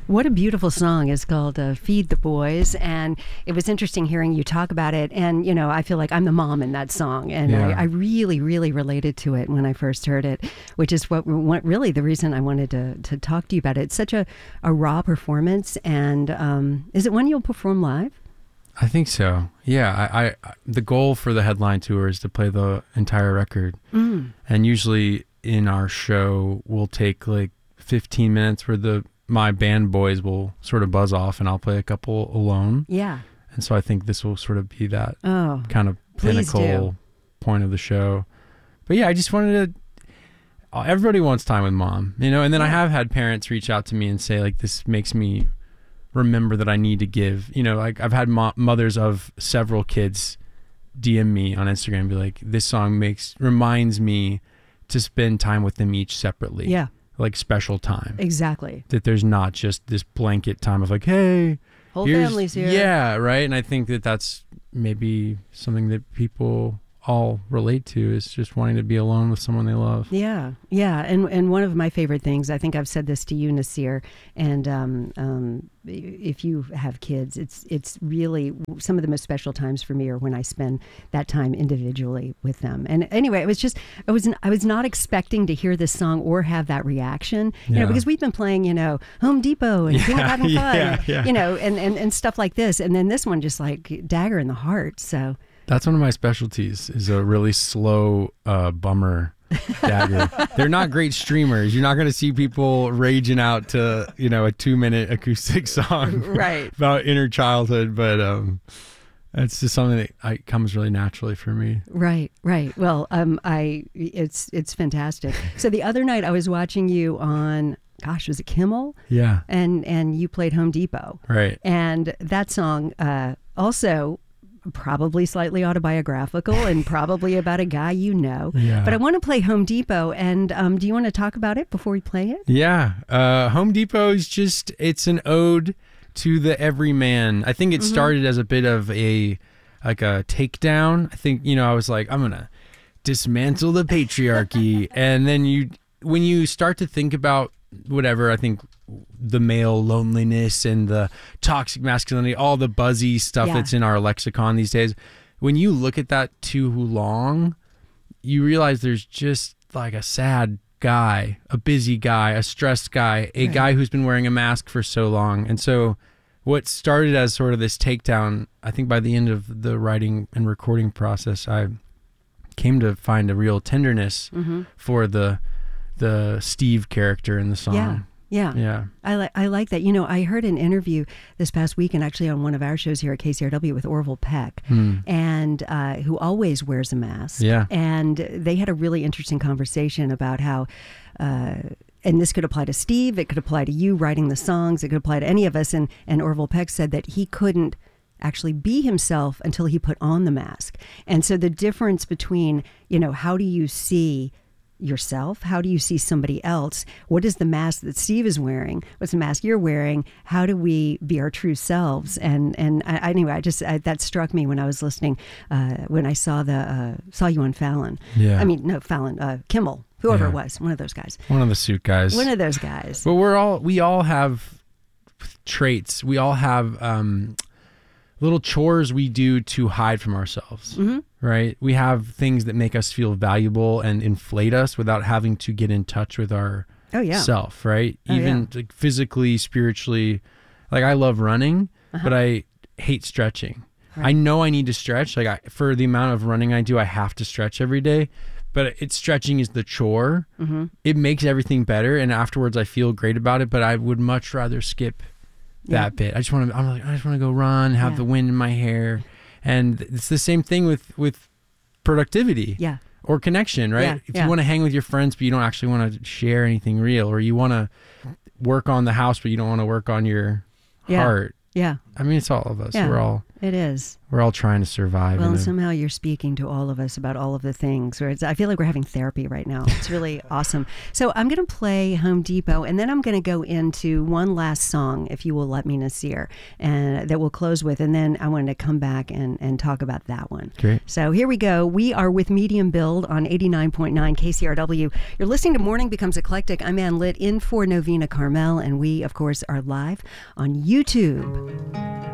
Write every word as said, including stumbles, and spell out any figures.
What a beautiful song. It's called uh, Feed the Boys. And it was interesting hearing you talk about it. And, you know, I feel like I'm the mom in that song. And Yeah. I, I really, really related to it when I first heard it, which is what, what really the reason I wanted to, to talk to you about it. It's such a, a raw performance. And um, is it one you'll perform live? I think so. Yeah. I, I the goal for the headline tour is to play the entire record. Mm. And usually in our show, we'll take like fifteen minutes where the my band boys will sort of buzz off and I'll play a couple alone. Yeah. And so I think this will sort of be that Oh, kind of please pinnacle do. point of the show. But yeah, I just wanted to, everybody wants time with mom, you know, and then I Yeah. have had parents reach out to me and say like, this makes me remember that I need to give, you know, like I've had mo- mothers of several kids D M me on Instagram and be like, this song makes, reminds me to spend time with them each separately. Yeah, Like special time. exactly. That there's not just this blanket time of like, hey, Whole here's- family's here. Yeah, right. And I think that that's maybe something that people all relate to, is just wanting to be alone with someone they love. Yeah, yeah, and and one of my favorite things, I think I've said this to you, Nasir, and um, um, if you have kids, it's it's really some of the most special times for me are when I spend that time individually with them. And anyway, it was just I was I was not expecting to hear this song or have that reaction, you Yeah. know, because we've been playing, you know, Home Depot and King of Having Fun, yeah, yeah. you know, and, and and stuff like this, and then this one just like dagger in the heart. So. That's one of my specialties, is a really slow uh, bummer dagger. They're not great streamers. You're not going to see people raging out to, you know, a two minute acoustic song Right. about inner childhood, but um, it's just something that I, comes really naturally for me. Right, right. Well, um, I it's it's fantastic. So the other night I was watching you on, gosh, was it Kimmel? Yeah. And and you played Home Depot, Right. and that song uh, also probably slightly autobiographical and probably about a guy you know. Yeah. But I want to play Home Depot, and um, do you want to talk about it before we play it? Yeah. Uh, Home Depot is just, it's an ode to the everyman. I think it Mm-hmm. started as a bit of a, like a takedown. I think, you know, I was like, I'm going to dismantle the patriarchy. And then you, when you start to think about whatever, I think the male loneliness and the toxic masculinity, all the buzzy stuff Yeah. that's in our lexicon these days, when you look at that too long, you realize there's just like a sad guy, a busy guy, a stressed guy, a Right. guy who's been wearing a mask for so long. And so what started as sort of this takedown, I think by the end of the writing and recording process, I came to find a real tenderness Mm-hmm. for the the Steve character in the song. Yeah, yeah. Yeah. I like I like that. You know, I heard an interview this past weekend, actually on one of our shows here at K C R W with Orville Peck, and uh, who always wears a mask. Yeah. And they had a really interesting conversation about how. Uh, and this could apply to Steve. It could apply to you writing the songs. It could apply to any of us. And and Orville Peck said that he couldn't actually be himself until he put on the mask. And so the difference between, you know, how do you see yourself? How do you see somebody else? What is the mask that Steve is wearing? What's the mask you're wearing? How do we be our true selves? And and I, anyway, I just I, that struck me when I was listening, uh, when I saw the uh, saw you on Fallon. Yeah. I mean, no Fallon, uh, Kimmel, whoever Yeah. it was, one of those guys, One of the suit guys. one of those guys. But we're all, we all have traits. We all have um, little chores we do to hide from ourselves, Mhm. right? We have things that make us feel valuable and inflate us without having to get in touch with our Oh yeah. self, right? Oh, Even yeah. like physically, spiritually. Like I love running, Uh-huh. but I hate stretching. Right. I know I need to stretch. Like I, for the amount of running I do, I have to stretch every day. But it's stretching is the chore. Mm-hmm. It makes everything better, and afterwards I feel great about it. But I would much rather skip Yeah. that bit. I just want to. I'm like, I just want to go run, have Yeah. the wind in my hair, and it's the same thing with with productivity Yeah. or connection, right? Yeah, If yeah. you want to hang with your friends, but you don't actually want to share anything real, or you want to work on the house, but you don't want to work on your Yeah. heart. Yeah. I mean, it's all of us. Yeah, We're all it is. we're all trying to survive. Well, in and a- somehow you're speaking to all of us about all of the things. Where it's, I feel like we're having therapy right now. It's really awesome. So I'm going to play Home Depot, and then I'm going to go into one last song, if you will let me, Nasir, and that we'll close with. And then I wanted to come back and, and talk about that one. Great. So here we go. We are with Medium Build on eighty-nine point nine K C R W. You're listening to Morning Becomes Eclectic. I'm Ann Litt in for Novena Carmel, and we, of course, are live on YouTube.